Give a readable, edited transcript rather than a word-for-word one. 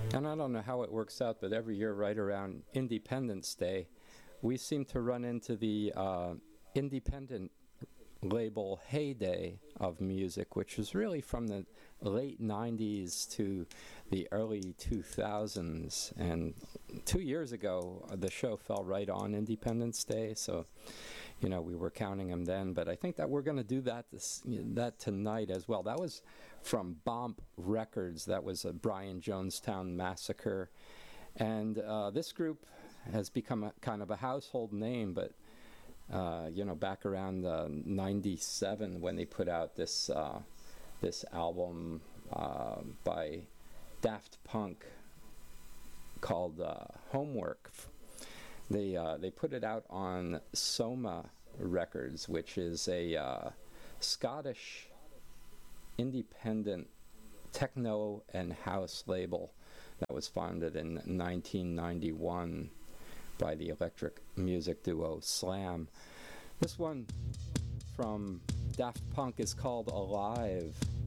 And I don't know how it works out, but every year right around Independence Day, we seem to run into the independent label heyday of music, which was really from the late 90s to the early 2000s. And 2 years ago, the show fell right on Independence Day, so we were counting them then. But I think that we're going to do that tonight as well. That was from Bomp Records. That was a Brian Jonestown Massacre. And this group has become kind of a household name, but back around 97 when they put out this album by Daft Punk called Homework. They put it out on Soma Records, which is a Scottish independent techno and house label that was founded in 1991 by the electric music duo Slam. This one from Daft Punk is called Alive.